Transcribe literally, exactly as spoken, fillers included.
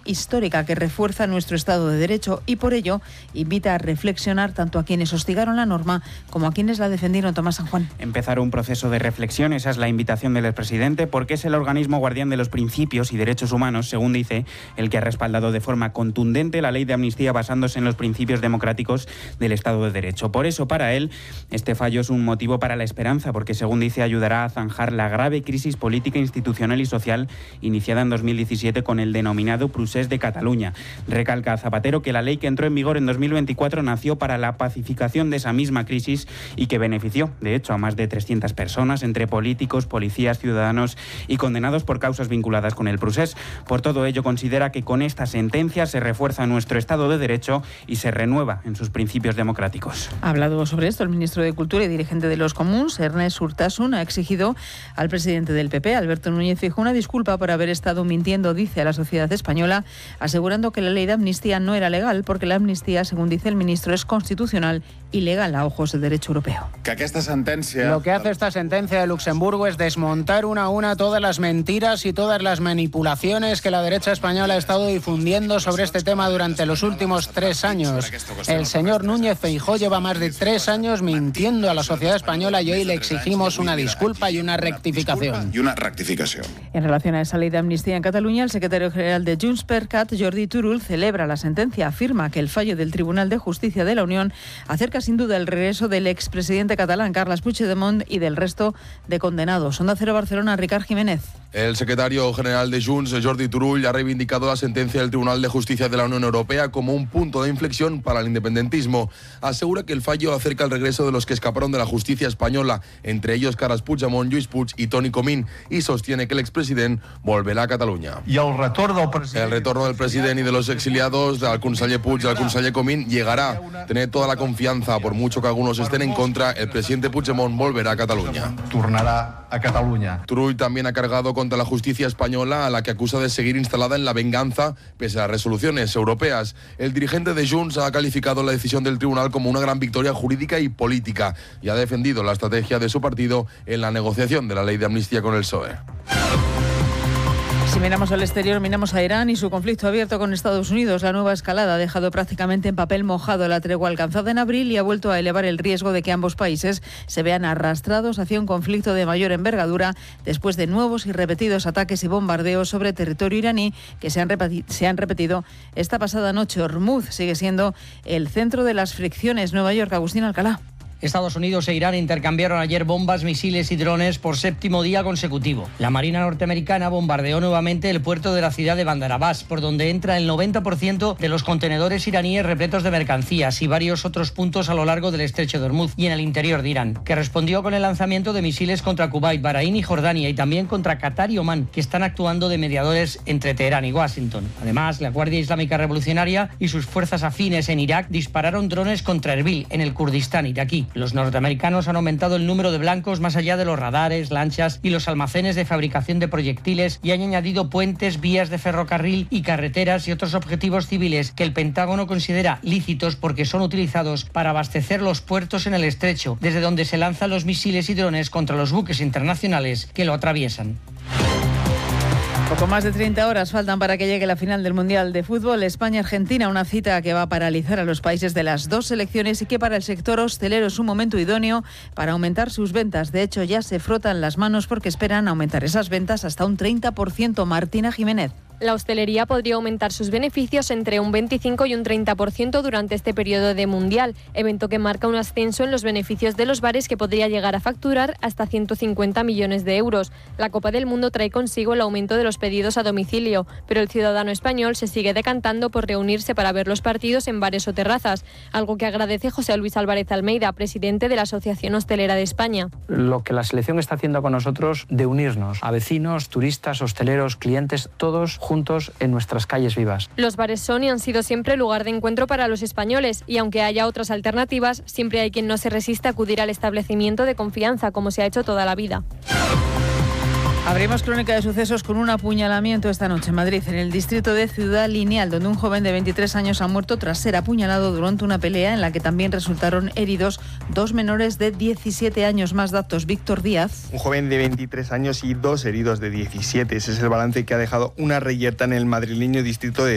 histórica que refuerza nuestro Estado de Derecho y por ello invita a reflexionar tanto a quienes hostigaron la norma como a quienes la defendieron. Tomás San Juan. Empezar un proceso de reflexión, esa es la invitación del expresidente, porque es el organismo guardián de los principios y derechos humanos, según dice, el que ha respaldado de forma contundente la ley de amnistía basándose en los principios democráticos del Estado de Derecho. Por eso, para él, este fallo es un motivo para la esperanza, porque según dice, ayudará a zanjar la grave crisis política, institucional y social iniciada en dos mil diecisiete con el denominado Procés de Cataluña. Recalca Zapatero que la ley que entró en vigor en dos mil veinticuatro nació para la pacificación de esa misma crisis y que benefició, de hecho, a más de trescientas personas, entre políticos, policías, ciudadanos y condenados por causas vinculadas con el Procés. Por todo ello, considera que con esta sentencia se refuerza nuestro Estado de Derecho y se renueva en sus principios democráticos. Ha hablado sobre esto el ministro de Cultura y dirigente de los Comuns, Ernest Urtasun, ha exigido al presidente del P P, Alberto Núñez Feijóo, una disculpa por haber estado mintiendo, dice, a la sociedad española, asegurando que la ley de amnistía no era legal porque la amnistía, según dice el ministro, es constitucional y legal a ojos del derecho europeo. Que esta sentencia... Lo que hace esta sentencia de Luxemburgo es desmontar una a una todas las mentiras y todas las manipulaciones que la derecha española ha estado difundiendo sobre este tema durante los últimos tres años. El señor Núñez Feijóo lleva más de tres años mintiendo a la sociedad española y hoy le exigimos una disculpa y una rectificación. Y una rectificación. En relación a esa ley de amnistía en Cataluña, el secretario general de Junts per Cat, Jordi Turull, celebra la sentencia. Afirma que el fallo del Tribunal de Justicia de la Unión acerca sin duda el regreso del expresidente catalán Carles Puigdemont y del resto de condenados. Onda Cero Barcelona, Ricard Jiménez. El secretario general de Junts, Jordi Turull, ha reivindicado la sentencia del Tribunal de Justicia de la Unión Europea como un punto de inflexión para el independentismo. Asegura que el fallo acerca el regreso de los que escaparon de la justicia española, entre ellos Carles Puigdemont, Lluís Puig y Toni Comín, y sostiene que el expresidente volverá a Cataluña. Y el retorno del presidente... El retorno del presidente y de los exiliados, del conseller Puig y del conseller Comín, llegará. Tener toda la confianza, por mucho que algunos estén en contra, el presidente Puigdemont volverá a Cataluña. Tornará a Cataluña. Turull también ha cargado contra la justicia española, a la que acusa de seguir instalada en la venganza pese a las resoluciones europeas. El dirigente de Junts ha calificado la decisión del tribunal como una gran victoria jurídica y política y ha defendido la estrategia de su partido en la negociación de la ley de amnistía con el P S O E. Si miramos al exterior, miramos a Irán y su conflicto abierto con Estados Unidos. La nueva escalada ha dejado prácticamente en papel mojado la tregua alcanzada en abril y ha vuelto a elevar el riesgo de que ambos países se vean arrastrados hacia un conflicto de mayor envergadura después de nuevos y repetidos ataques y bombardeos sobre territorio iraní que se han, repeti- se han repetido esta pasada noche. Hormuz sigue siendo el centro de las fricciones. Nueva York, Agustín Alcalá. Estados Unidos e Irán intercambiaron ayer bombas, misiles y drones por séptimo día consecutivo. La Marina norteamericana bombardeó nuevamente el puerto de la ciudad de Bandar Abbas, por donde entra el noventa por ciento de los contenedores iraníes repletos de mercancías y varios otros puntos a lo largo del estrecho de Hormuz y en el interior de Irán, que respondió con el lanzamiento de misiles contra Kuwait, Bahrein y Jordania y también contra Qatar y Omán, que están actuando de mediadores entre Teherán y Washington. Además, la Guardia Islámica Revolucionaria y sus fuerzas afines en Irak dispararon drones contra Erbil, en el Kurdistán iraquí. Los norteamericanos han aumentado el número de blancos más allá de los radares, lanchas y los almacenes de fabricación de proyectiles y han añadido puentes, vías de ferrocarril y carreteras y otros objetivos civiles que el Pentágono considera lícitos porque son utilizados para abastecer los puertos en el estrecho, desde donde se lanzan los misiles y drones contra los buques internacionales que lo atraviesan. Poco más de treinta horas faltan para que llegue la final del Mundial de Fútbol España-Argentina, una cita que va a paralizar a los países de las dos selecciones y que para el sector hostelero es un momento idóneo para aumentar sus ventas. De hecho, ya se frotan las manos porque esperan aumentar esas ventas hasta un treinta por ciento. Martina Jiménez. La hostelería podría aumentar sus beneficios entre un veinticinco y un treinta por ciento durante este periodo de Mundial, evento que marca un ascenso en los beneficios de los bares que podría llegar a facturar hasta ciento cincuenta millones de euros. La Copa del Mundo trae consigo el aumento de los pedidos a domicilio, pero el ciudadano español se sigue decantando por reunirse para ver los partidos en bares o terrazas, algo que agradece José Luis Álvarez Almeida, presidente de la Asociación Hostelera de España. Lo que la selección está haciendo con nosotros de unirnos a vecinos, turistas, hosteleros, clientes, todos juntos en nuestras calles vivas. Los bares son y han sido siempre lugar de encuentro para los españoles y aunque haya otras alternativas, siempre hay quien no se resiste a acudir al establecimiento de confianza como se ha hecho toda la vida. Abrimos crónica de sucesos con un apuñalamiento esta noche en Madrid, en el distrito de Ciudad Lineal, donde un joven de veintitrés años ha muerto tras ser apuñalado durante una pelea en la que también resultaron heridos dos menores de diecisiete años. Más datos, Víctor Díaz. Un joven de veintitrés años y dos heridos de diecisiete. Ese es el balance que ha dejado una reyerta en el madrileño distrito de